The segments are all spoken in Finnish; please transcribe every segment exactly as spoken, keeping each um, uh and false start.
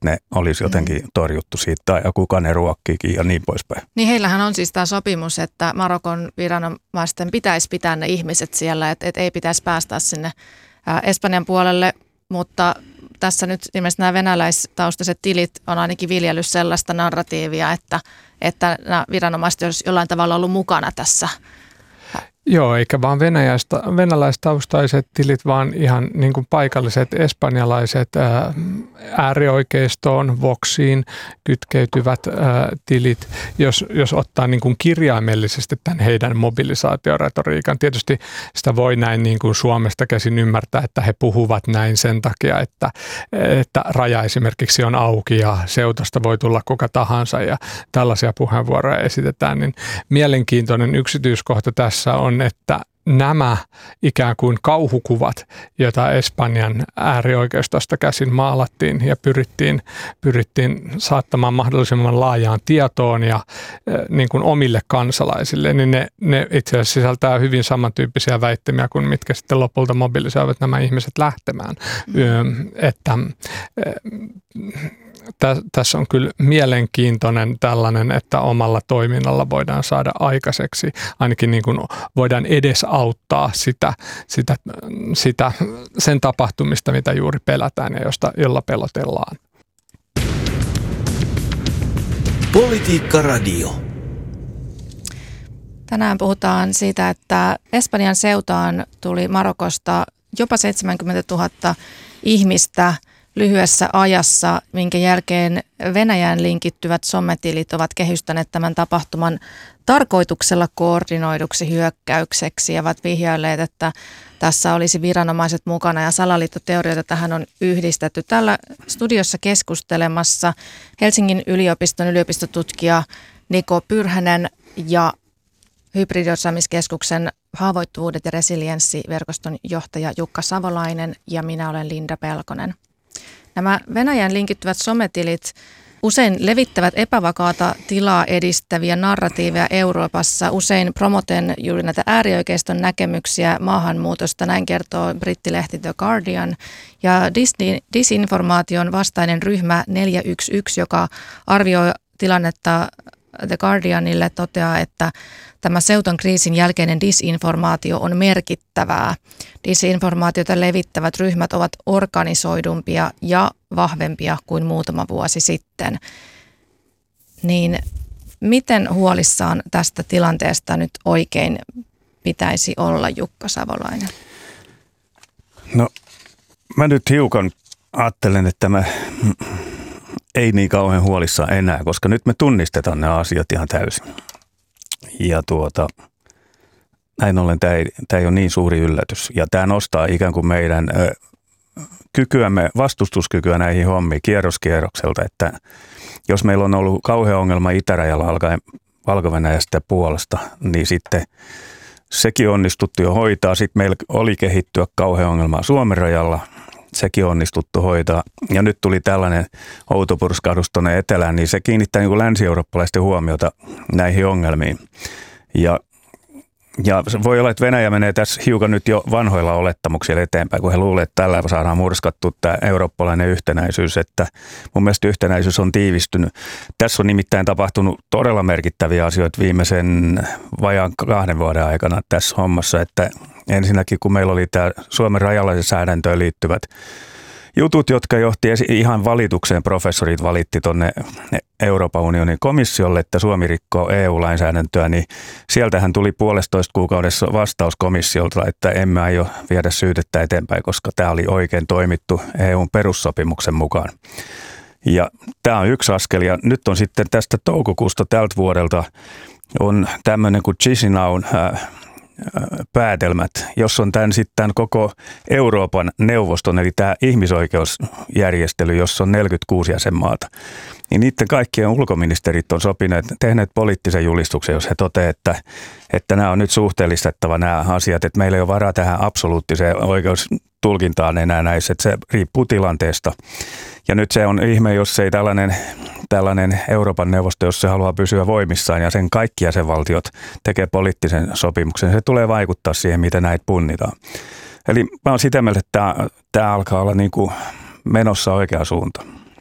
että ne olisi jotenkin mm. torjuttu siitä tai kuka ne ruokkiikin ja niin poispäin. Niin heillähän on siis tämä sopimus, että Marokon viranomaisten pitäisi pitää ne ihmiset siellä, että, että ei pitäisi päästä sinne ää, Espanjan puolelle, mutta tässä nyt ilmeisesti nämä venäläistaustaiset tilit on ainakin viljellyt sellaista narratiivia, että, että nämä viranomaiset olisi jollain tavalla ollut mukana tässä. Joo, eikä vaan venäläistä, venäläistaustaiset tilit, vaan ihan niin kuin paikalliset espanjalaiset ää, äärioikeistoon, Voxiin kytkeytyvät ää, tilit, jos, jos ottaa niin kuin kirjaimellisesti tämän heidän mobilisaatioretoriikan. Tietysti sitä voi näin niin kuin Suomesta käsin ymmärtää, että he puhuvat näin sen takia, että, että raja esimerkiksi on auki ja seutasta voi tulla kuka tahansa ja tällaisia puheenvuoroja esitetään. Niin mielenkiintoinen yksityiskohta tässä on, että nämä ikään kuin kauhukuvat, joita Espanjan äärioikeistosta käsin maalattiin ja pyrittiin, pyrittiin saattamaan mahdollisimman laajaan tietoon ja niin kuin omille kansalaisille, niin ne, ne itse asiassa sisältää hyvin samantyyppisiä väittämiä kuin mitkä sitten lopulta mobilisoivat nämä ihmiset lähtemään. Mm. Että tässä on kyllä mielenkiintoinen tällainen, että omalla toiminnalla voidaan saada aikaiseksi, ainakin niin kuin voidaan edesauttaa sitä, sitä, sitä, sen tapahtumista, mitä juuri pelätään ja josta, jolla pelotellaan. Politiikka Radio. Tänään puhutaan siitä, että Espanjan seutaan tuli Marokosta jopa seitsemänkymmentätuhatta ihmistä lyhyessä ajassa, minkä jälkeen Venäjään linkittyvät sometilit ovat kehystäneet tämän tapahtuman tarkoituksella koordinoiduksi hyökkäykseksi ja ovat vihjailleet, että tässä olisi viranomaiset mukana ja salaliittoteorioita tähän on yhdistetty. Täällä studiossa keskustelemassa Helsingin yliopiston yliopistotutkija Niko Pyrhänen ja Hybridiosaamiskeskuksen haavoittuvuudet ja resilienssiverkoston johtaja Jukka Savolainen ja minä olen Linda Pelkonen. Nämä Venäjän linkittyvät sometilit usein levittävät epävakaata tilaa edistäviä narratiiveja Euroopassa, usein promoten juuri näitä äärioikeiston näkemyksiä maahanmuutosta, näin kertoo brittilehti The Guardian. Ja disinformaation vastainen ryhmä neljä yksi yksi, joka arvioi tilannetta The Guardianille, toteaa, että tämä Seutan kriisin jälkeinen disinformaatio on merkittävää. Disinformaatiota levittävät ryhmät ovat organisoidumpia ja vahvempia kuin muutama vuosi sitten. Niin miten huolissaan tästä tilanteesta nyt oikein pitäisi olla, Jukka Savolainen? No mä nyt hiukan ajattelen, että mä ei niin kauhean huolissaan enää, koska nyt me tunnistetaan nämä asiat ihan täysin. Ja tuota, näin ollen tämä ei, tämä ei ole niin suuri yllätys. Ja tämä nostaa ikään kuin meidän ö, kykyämme, vastustuskykyä näihin hommiin kierroskierrokselta, että jos meillä on ollut kauhea ongelma itärajalla alkaen Valko-Venäjästä puolesta, niin sitten sekin onnistuttu jo hoitaa. Sitten meillä oli kehittyä kauhea ongelmaa Suomen rajalla. Sekin onnistuttu hoitaa. Ja nyt tuli tällainen outopurskahdus tuonne etelään, niin se kiinnittää niin kuin länsi-eurooppalaisten huomiota näihin ongelmiin. Ja, ja voi olla, että Venäjä menee tässä hiukan nyt jo vanhoilla olettamuksilla eteenpäin, kun he luulee, että tällä saadaan murskattua tämä eurooppalainen yhtenäisyys. Että mun mielestä yhtenäisyys on tiivistynyt. Tässä on nimittäin tapahtunut todella merkittäviä asioita viimeisen vajaan kahden vuoden aikana tässä hommassa, että ensinnäkin, kun meillä oli tämä Suomen rajalainsäädäntöön liittyvät jutut, jotka johti ihan valitukseen, professorit valitti tuonne Euroopan unionin komissiolle, että Suomi rikkoo E U-lainsäädäntöä, niin sieltähän tuli puolestoista kuukaudessa vastaus komissiolta, että emme aio viedä syytettä eteenpäin, koska tämä oli oikein toimittu E U:n perussopimuksen mukaan. Ja tämä on yksi askel, ja nyt on sitten tästä toukokuusta tältä vuodelta on tämmöinen kuin Chisinau'n äh, päätelmät, jos on tämän sitten koko Euroopan neuvoston, eli tämä ihmisoikeusjärjestely, jossa on neljäkymmentäkuusi jäsenmaata, niin niiden kaikkien ulkoministerit on sopineet, tehneet poliittisen julistuksen, jos he toteavat, että, että nämä on nyt suhteellistettava nämä asiat, että meillä ei ole varaa tähän absoluuttiseen oikeustulkintaan enää näissä, että se riippuu tilanteesta. Ja nyt se on ihme, jos ei tällainen, tällainen Euroopan neuvosto, jos se haluaa pysyä voimissaan ja sen kaikki jäsenvaltiot tekee poliittisen sopimuksen, se tulee vaikuttaa siihen, miten näitä punnitaan. Eli mä oon sitä mieltä, että tämä, tämä alkaa olla niin kuin menossa oikeaan suuntaan.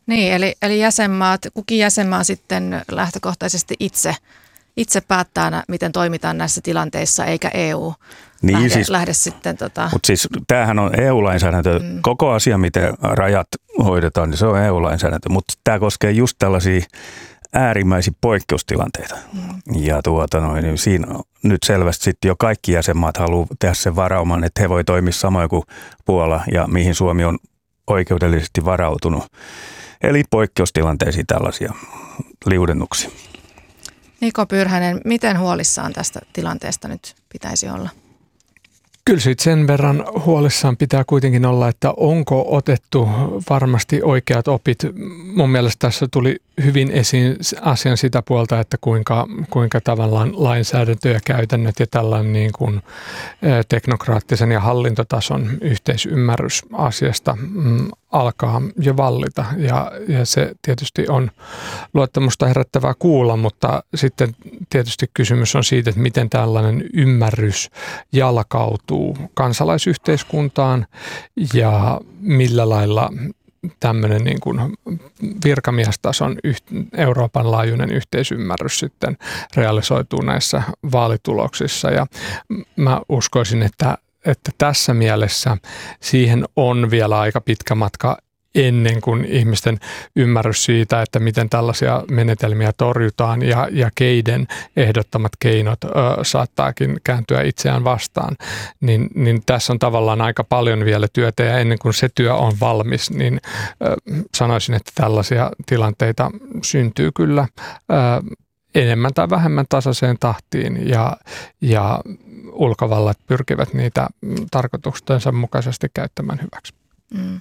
Niin, eli, eli jäsenmaat, kukin jäsenmaa sitten lähtökohtaisesti itse, itse päättää, miten toimitaan näissä tilanteissa, eikä E U niin, lähde, siis, lähde sitten. Tota... Mutta siis tämähän on E U-lainsäädäntö. Mm. Koko asia, miten rajat hoidetaan, niin se on E U-lainsäädäntö. Mutta tämä koskee just tällaisia äärimmäisiä poikkeustilanteita. Mm. Ja tuota noin, niin siinä nyt selvästi sitten jo kaikki jäsenmaat haluaa tehdä sen varauman, että he voi toimia samoin kuin Puola ja mihin Suomi on oikeudellisesti varautunut. Eli poikkeustilanteisiin tällaisia liudennuksia. Niko Pyrhänen, miten huolissaan tästä tilanteesta nyt pitäisi olla? Kyllä siitä sen verran huolissaan pitää kuitenkin olla, että onko otettu varmasti oikeat opit. Mun mielestä tässä tuli hyvin esiin asian sitä puolta, että kuinka, kuinka tavallaan lainsäädäntö ja käytännöt ja tällainen niin kuin teknokraattisen ja hallintotason yhteisymmärrys asiasta mm, alkaa jo vallita. Ja, ja se tietysti on luottamusta herättävää kuulla, mutta sitten tietysti kysymys on siitä, että miten tällainen ymmärrys jalkautuu kansalaisyhteiskuntaan ja millä lailla tämmöinen niin kuin virkamiestason Euroopan laajuinen yhteisymmärrys sitten realisoituu näissä vaalituloksissa. Ja mä uskoisin, että, että tässä mielessä siihen on vielä aika pitkä matka ennen kuin ihmisten ymmärrys siitä, että miten tällaisia menetelmiä torjutaan ja, ja keiden ehdottamat keinot ö, saattaakin kääntyä itseään vastaan, niin, niin tässä on tavallaan aika paljon vielä työtä ja ennen kuin se työ on valmis, niin ö, sanoisin, että tällaisia tilanteita syntyy kyllä ö, enemmän tai vähemmän tasaiseen tahtiin ja, ja ulkovallat pyrkivät niitä tarkoituksensa mukaisesti käyttämään hyväksi. Mm.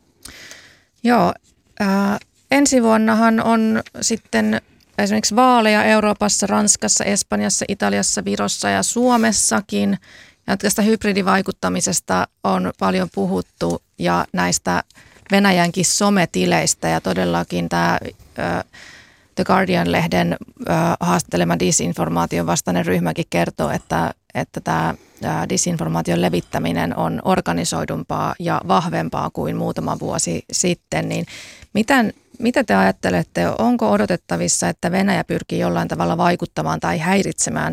Joo, äh, ensi vuonnahan on sitten esimerkiksi vaaleja Euroopassa, Ranskassa, Espanjassa, Italiassa, Virossa ja Suomessakin. Ja tästä hybridivaikuttamisesta on paljon puhuttu ja näistä Venäjänkin sometileistä ja todellakin tämä äh, The Guardian-lehden äh, haastattelema disinformaation vastainen ryhmäkin kertoo, että, että tämä äh, disinformaation levittäminen on organisoidumpaa ja vahvempaa kuin muutama vuosi sitten. Niin miten, mitä te ajattelette, onko odotettavissa, että Venäjä pyrkii jollain tavalla vaikuttamaan tai häiritsemään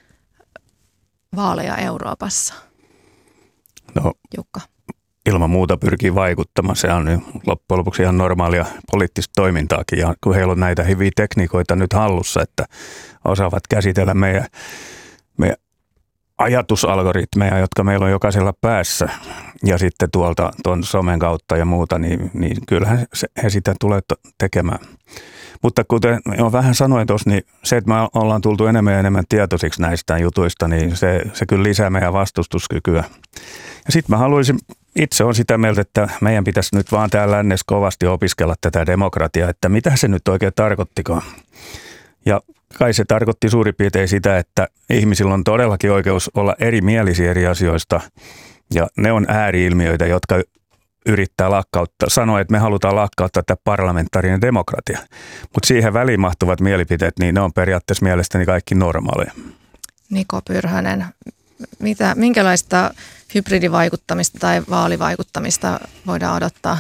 vaaleja Euroopassa? No. Jukka. Ilman muuta pyrkii vaikuttamaan. Se on nyt loppujen lopuksi ihan normaalia poliittista toimintaakin. Ja kun heillä on näitä hyviä tekniikoita nyt hallussa, että osaavat käsitellä meidän, meidän ajatusalgoritmeja, jotka meillä on jokaisella päässä. Ja sitten tuolta tuon somen kautta ja muuta, niin, niin kyllähän se, he sitä tulee tekemään. Mutta kuten jo vähän sanoin tuossa, niin se, että me ollaan tultu enemmän ja enemmän tietoisiksi näistä jutuista, niin se, se kyllä lisää meidän vastustuskykyä. Ja sitten mä haluaisin, itse on sitä mieltä, että meidän pitäisi nyt vaan täällä lännessä kovasti opiskella tätä demokratiaa, että mitä se nyt oikein tarkoittikaan. Ja kai se tarkoitti suurin piirtein sitä, että ihmisillä on todellakin oikeus olla erimielisiä eri asioista. Ja ne on ääriilmiöitä, jotka yrittää lakkauttaa, sanoa, että me halutaan lakkauttaa tämä parlamentaarinen demokratia. Mutta siihen väliin mahtuvat mielipiteet, niin ne on periaatteessa mielestäni kaikki normaaleja. Niko Pyrhänen, mitä, minkälaista hybridivaikuttamista tai vaalivaikuttamista voidaan odottaa?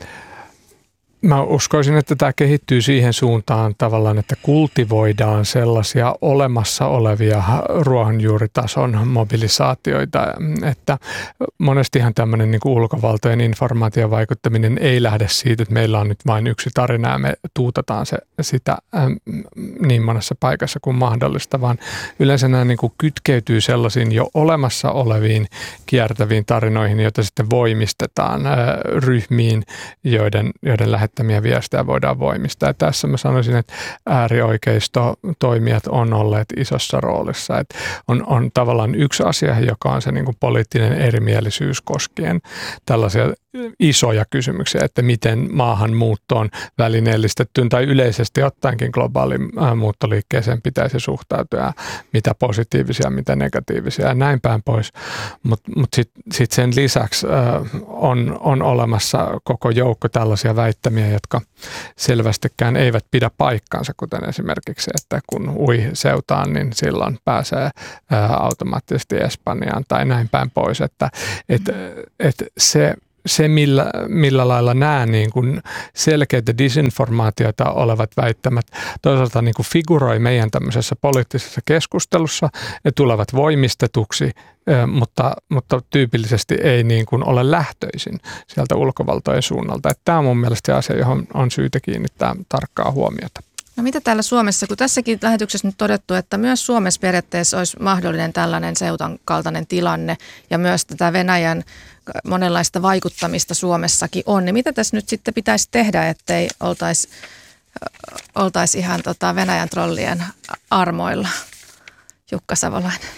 Mä uskoisin, että tämä kehittyy siihen suuntaan tavallaan, että kultivoidaan sellaisia olemassa olevia ruohonjuuritason mobilisaatioita, että monestihan tämmöinen niin kuin ulkovaltojen informaation vaikuttaminen ei lähde siitä, että meillä on nyt vain yksi tarina ja me tuutataan se, sitä ähm, niin monessa paikassa kuin mahdollista, vaan yleensä nämä niin kuin kytkeytyy sellaisiin jo olemassa oleviin kiertäviin tarinoihin, joita sitten voimistetaan äh, ryhmiin, joiden, joiden lähettämiä viestejä voidaan voimistaa. Ja tässä mä sanoisin, että äärioikeistotoimijat on olleet isossa roolissa. Että on, on tavallaan yksi asia, joka on se niin kuin poliittinen erimielisyys koskien tällaisia isoja kysymyksiä, että miten maahanmuuttoon välineellistettyyn tai yleisesti ottaenkin globaalin muuttoliikkeeseen pitäisi suhtautua, mitä positiivisia, mitä negatiivisia ja näin päin pois. Mutta mut sitten sit sen lisäksi äh, on, on olemassa koko joukko tällaisia väittämiä, jotka selvästikään eivät pidä paikkaansa, kuten esimerkiksi, että kun ui seutaan, niin silloin pääsee äh, automaattisesti Espanjaan tai näin päin pois, että et, et se se, millä, millä lailla nämä niin kuin selkeitä disinformaatiota olevat väittämät toisaalta niin kuin figuroi meidän tämmöisessä poliittisessa keskustelussa, ne tulevat voimistetuksi, mutta, mutta tyypillisesti ei niin kuin ole lähtöisin sieltä ulkovaltojen suunnalta. Että tämä on mun mielestä se asia, johon on syytä kiinnittää tarkkaa huomiota. No mitä täällä Suomessa, kun tässäkin lähetyksessä nyt todettu, että myös Suomessa periaatteessa olisi mahdollinen tällainen seutan kaltainen tilanne ja myös tätä Venäjän monenlaista vaikuttamista Suomessakin on, niin mitä tässä nyt sitten pitäisi tehdä, ettei oltaisi oltais ihan tota Venäjän trollien armoilla? Jukka Savolainen.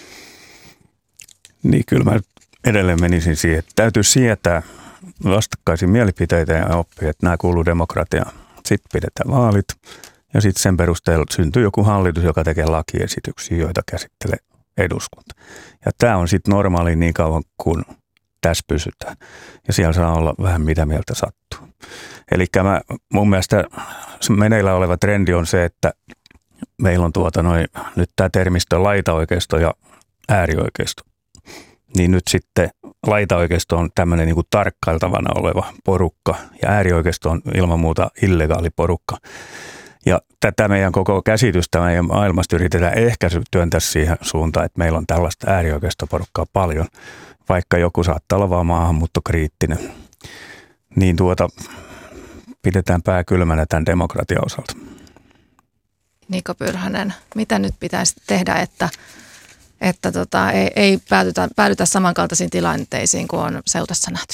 Niin kyllä mä edelleen menisin siihen, että täytyy sietää vastakkaisia mielipiteitä ja oppia, että nämä kuuluu demokratiaan. Sitten pidetään vaalit. Ja sitten sen perusteella syntyy joku hallitus, joka tekee lakiesityksiä, joita käsittelee eduskunta. Ja tämä on sitten normaali niin kauan, kun tässä pysytään. Ja siellä saa olla vähän mitä mieltä sattuu. Eli mun mielestä meneillä oleva trendi on se, että meillä on tuota noin, nyt tämä termistö laitaoikeisto ja äärioikeisto. Niin nyt sitten laitaoikeisto on tämmöinen niin kuin tarkkailtavana oleva porukka ja äärioikeisto on ilman muuta illegaali porukka. Ja tätä meidän koko käsitystä meidän maailmasta yritetään ehkä työntää siihen suuntaan, että meillä on tällaista äärioikeistoporukkaa paljon, vaikka joku saattaa olla vaan maahanmuuttokriittinen. Niin tuota, pidetään pää kylmänä tämän demokratian osalta. Niko Pyrhönen, mitä nyt pitäisi tehdä, että, että tota, ei, ei päädytä, päädytä samankaltaisiin tilanteisiin kuin on seutassa nähty?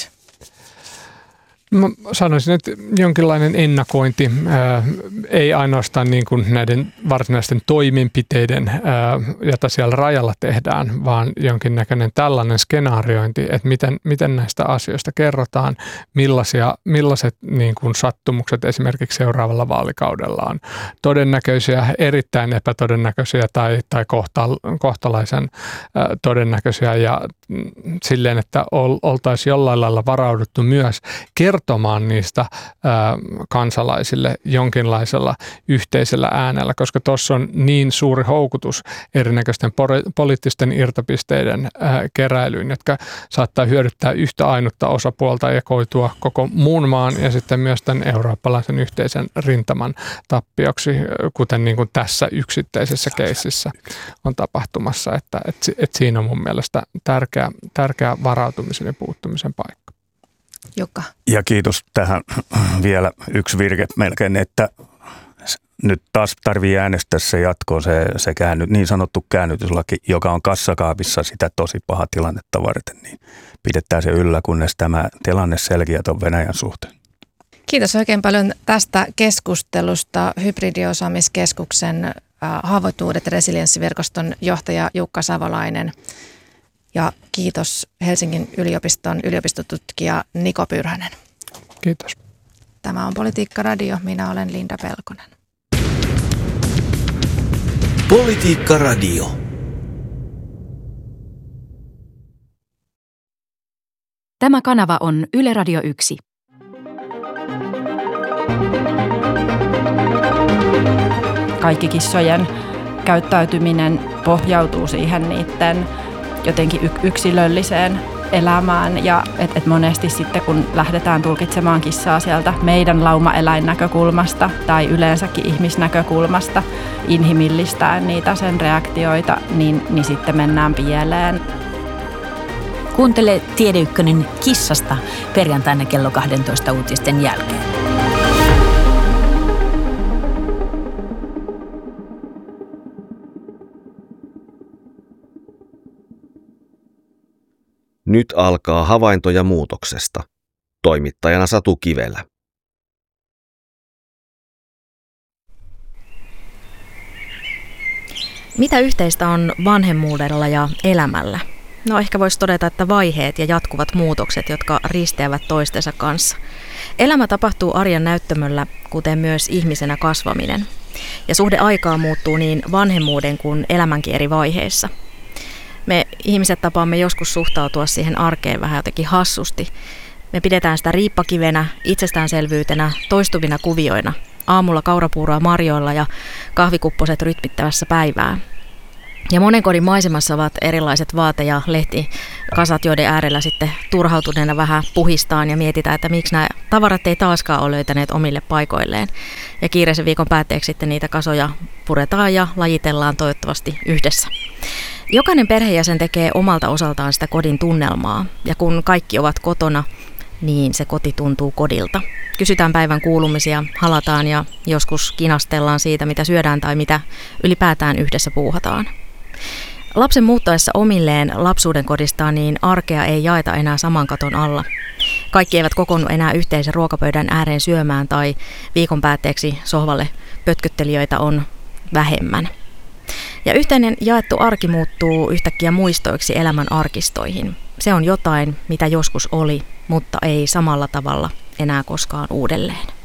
Mä sanoisin, että jonkinlainen ennakointi, ää, ei ainoastaan niin kuin näiden varsinaisten toimenpiteiden, ää, jota siellä rajalla tehdään, vaan jonkinnäköinen tällainen skenaariointi, että miten, miten näistä asioista kerrotaan, millaisia, millaiset niin kuin sattumukset esimerkiksi seuraavalla vaalikaudella on todennäköisiä, erittäin epätodennäköisiä tai, tai kohtal, kohtalaisen ää, todennäköisiä ja silleen, että ol, oltaisiin jollain lailla varauduttu myös kertomaan niistä ää, kansalaisille jonkinlaisella yhteisellä äänellä, koska tuossa on niin suuri houkutus erinäköisten pori- poliittisten irtopisteiden ää, keräilyyn, jotka saattaa hyödyttää yhtä ainutta osapuolta ja koitua koko muun maan ja sitten myös tämän eurooppalaisen yhteisen rintaman tappioksi, kuten niin kuin tässä yksittäisessä keississä on tapahtumassa, että et, et siinä on mun mielestä tärkeä, tärkeä varautumisen ja puuttumisen paikka. Jukka. Ja kiitos tähän vielä yksi virke melkein, että nyt taas tarvii äänestää se jatkoon se, se käänny, niin sanottu käännytyslaki, joka on kassakaapissa sitä tosi paha tilannetta varten, niin pidetään se yllä, kunnes tämä tilanne selkiää tuon Venäjän suhteen. Kiitos oikein paljon tästä keskustelusta. Hybridiosaamiskeskuksen haavoittuvuudet ja resilienssiverkoston johtaja Jukka Savolainen. Ja kiitos Helsingin yliopiston yliopistotutkija Niko Pyrhönen. Kiitos. Tämä on Politiikka Radio. Minä olen Linda Pelkonen. Politiikka Radio. Tämä kanava on Yle Radio yksi. Kaikki kissojen käyttäytyminen pohjautuu siihen niiden jotenkin yksilölliseen elämään ja et, et monesti sitten kun lähdetään tulkitsemaan kissaa sieltä meidän laumaeläinnäkökulmasta tai yleensäkin ihmisnäkökulmasta inhimillistäen niitä sen reaktioita, niin, niin sitten mennään pieleen. Kuuntele Tiede Ykkönen kissasta perjantaina kello kaksitoista uutisten jälkeen. Nyt alkaa havaintoja muutoksesta. Toimittajana Satu Kivelä. Mitä yhteistä on vanhemmuudella ja elämällä? No ehkä voisi todeta, että vaiheet ja jatkuvat muutokset, jotka risteävät toistensa kanssa. Elämä tapahtuu arjen näyttämöllä, kuten myös ihmisenä kasvaminen. Ja suhde aikaa muuttuu niin vanhemmuuden kuin elämänkin eri vaiheissa. Me ihmiset tapaamme joskus suhtautua siihen arkeen vähän jotenkin hassusti. Me pidetään sitä riippakivenä, itsestäänselvyytenä, toistuvina kuvioina. Aamulla kaurapuuroa marjoilla ja kahvikupposet rytmittävässä päivää. Ja monen kodin maisemassa ovat erilaiset vaate- ja lehtikasat, joiden äärellä sitten turhautuneena vähän puhistaan ja mietitään, että miksi nämä tavarat ei taaskaan ole löytäneet omille paikoilleen. Ja kiireisen viikon päätteeksi sitten niitä kasoja puretaan ja lajitellaan toivottavasti yhdessä. Jokainen perheenjäsen tekee omalta osaltaan sitä kodin tunnelmaa, ja kun kaikki ovat kotona, niin se koti tuntuu kodilta. Kysytään päivän kuulumisia, halataan ja joskus kinastellaan siitä, mitä syödään tai mitä ylipäätään yhdessä puuhataan. Lapsen muuttaessa omilleen lapsuuden kodistaan, niin arkea ei jaeta enää saman katon alla. Kaikki eivät kokoonnu enää yhteisen ruokapöydän ääreen syömään tai viikon päätteeksi sohvalle pötköttelijöitä on vähemmän. Ja yhteinen jaettu arki muuttuu yhtäkkiä muistoiksi elämän arkistoihin. Se on jotain, mitä joskus oli, mutta ei samalla tavalla enää koskaan uudelleen.